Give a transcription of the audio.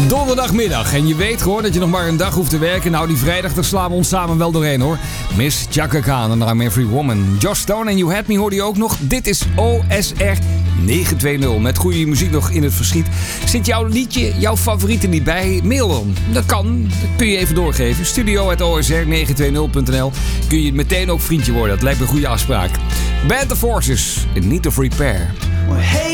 Donderdagmiddag. En je weet gewoon dat je nog maar een dag hoeft te werken. Nou, die vrijdag, daar slaan we ons samen wel doorheen, hoor. Miss Chaka Khan en I'm Every Woman. Joss Stone en You Had Me hoorde je ook nog. Dit is OSR 920. Met goede muziek nog in het verschiet. Zit jouw liedje, jouw favorieten niet bij? Mail dan. Dat kan. Dat kun je even doorgeven. studio@osr920.nl. Kun je meteen ook vriendje worden. Dat lijkt me een goede afspraak. Band of Forces. In Need of Repair. Well, hey.